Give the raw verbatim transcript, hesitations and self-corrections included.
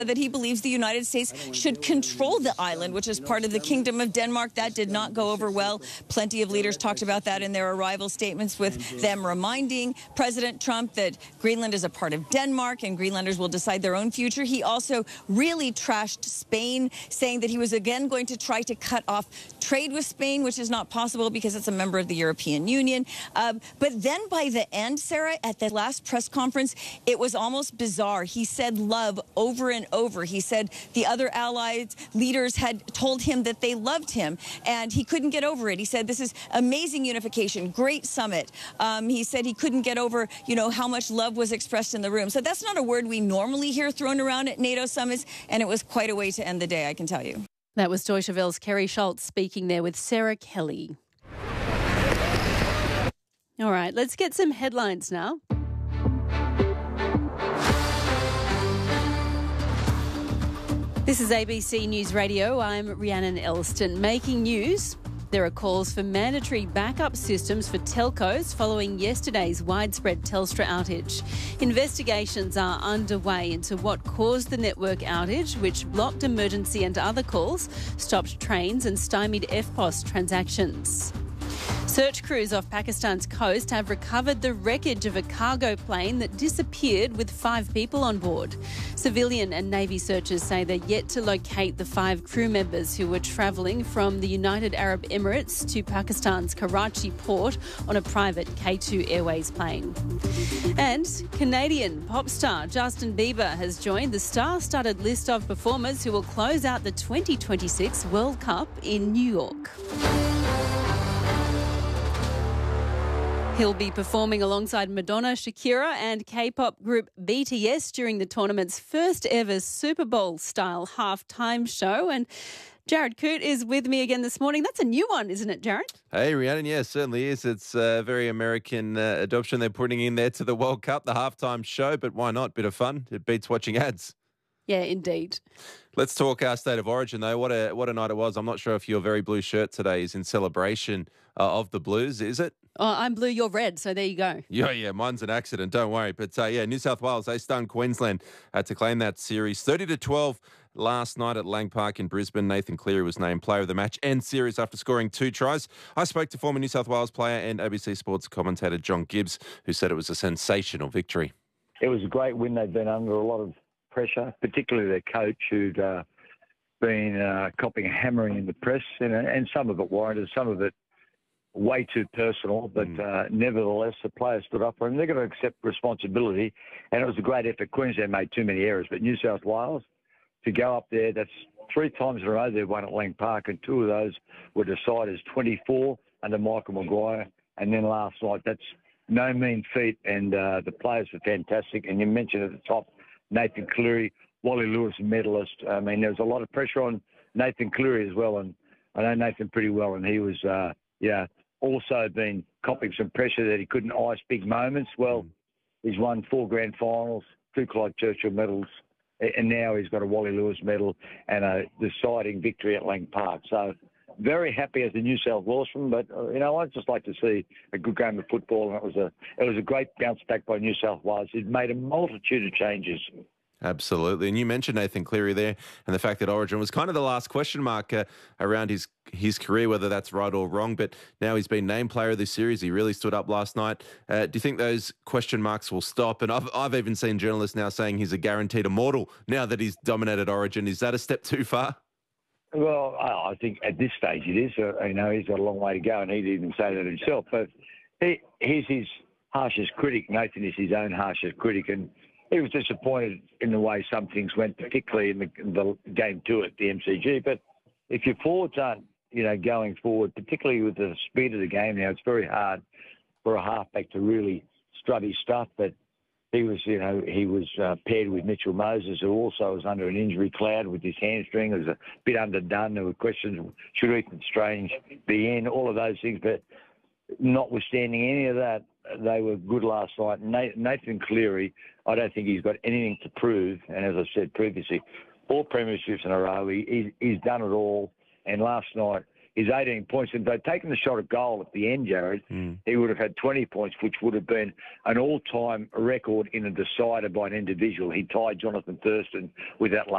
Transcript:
that he believes the United States should control the island, which is part of the Kingdom of Denmark. That did not go over well. Plenty of leaders talked about that in their arrival statements, with them reminding President Trump that Greenland is a part of Denmark and Greenlanders will decide their own future. He also really trashed Spain, saying that he was again going to try to cut off trade with Spain, which is not possible because it's a member of the European Union. Uh, but then by the end, Sarah, at the last press conference, it was almost bizarre. He said love over and over. He said the other allies leaders had told him that they loved him, and he couldn't get over it. He said this is amazing unification, great summit. Um, he said he couldn't get over, you know, how much love was expressed in the room. So that's not a word we normally hear thrown around at NATO summits, and it was quite a way to end the day, I can tell you. That was Deutsche Welle's Kerry Schultz speaking there with Sarah Kelly. All right, let's get some headlines now. This is A B C News Radio. I'm Rhiannon Elston. Making news. There are calls for mandatory backup systems for telcos following yesterday's widespread Telstra outage. Investigations are underway into what caused the network outage, which blocked emergency and other calls, stopped trains and stymied F P O S transactions. Search crews off Pakistan's coast have recovered the wreckage of a cargo plane that disappeared with five people on board. Civilian and Navy searchers say they're yet to locate the five crew members who were travelling from the United Arab Emirates to Pakistan's Karachi port on a private K two Airways plane. And Canadian pop star Justin Bieber has joined the star-studded list of performers who will close out the twenty twenty-six World Cup in New York. He'll be performing alongside Madonna, Shakira and K-pop group B T S during the tournament's first ever Super Bowl-style halftime show. And Jared Coote is with me again this morning. That's a new one, isn't it, Jared? Hey, Rhiannon, yeah, it certainly is. It's a very American uh, adoption they're putting in there to the World Cup, the halftime show, but why not? Bit of fun. It beats watching ads. Yeah, indeed. Let's talk our State of Origin, though. What a what a night it was. I'm not sure if your very blue shirt today is in celebration uh, of the Blues, is it? Oh, I'm blue, you're red, so there you go. Yeah, yeah, mine's an accident, don't worry. But, uh, yeah, New South Wales, they stunned Queensland uh, to claim that series. thirty to twelve last night at Lang Park in Brisbane. Nathan Cleary was named player of the match and series after scoring two tries. I spoke to former New South Wales player and A B C Sports commentator John Gibbs, who said it was a sensational victory. It was a great win. They'd been under a lot of pressure, particularly their coach, who'd uh, been uh, copping a hammering in the press, and, and some of it warranted, some of it way too personal, but uh, nevertheless, the players stood up for him. They're going to accept responsibility, and it was a great effort. Queensland made too many errors, but New South Wales, to go up there, that's three times in a row they've won at Lang Park, and two of those were decided as twenty-four under Michael Maguire, and then last night, that's no mean feat, and uh, the players were fantastic, and you mentioned at the top, Nathan Cleary, Wally Lewis medalist. I mean, there was a lot of pressure on Nathan Cleary as well, and I know Nathan pretty well, and he was, uh, yeah, also been copping some pressure that he couldn't ice big moments. Well, he's won four grand finals, two Clyde Churchill medals, and now he's got a Wally Lewis medal and a deciding victory at Lang Park. So very happy as a New South Welshman, but uh, you know, I'd just like to see a good game of football, and it was a it was a great bounce back by New South Wales. It made a multitude of changes. Absolutely. And you mentioned Nathan Cleary there, and the fact that Origin was kind of the last question mark uh, around his his career, whether that's right or wrong. But now he's been named player of this series. He really stood up last night. Uh, do you think those question marks will stop? And I've, I've even seen journalists now saying he's a guaranteed immortal now that he's dominated Origin. Is that a step too far? Well, I think at this stage it is. Uh, you know, he's got a long way to go, and he'd even say that himself. But he, he's his harshest critic. Nathan is his own harshest critic, and he was disappointed in the way some things went, particularly in the, in the game two at the M C G. But if your forwards aren't, you know, going forward, particularly with the speed of the game now, it's very hard for a halfback to really strut his stuff. But he was, you know, he was uh, paired with Mitchell Moses, who also was under an injury cloud with his hamstring. It was a bit underdone. There were questions, should Ethan Strange be in, all of those things. But notwithstanding any of that, they were good last night. Nathan Cleary, I don't think he's got anything to prove. And as I said previously, four premierships in a row, he, he's done it all. And last night, is eighteen points. And if they'd taken the shot at goal at the end, Jared, mm. he would have had twenty points, which would have been an all-time record in a decider by an individual. He tied Jonathan Thurston with that last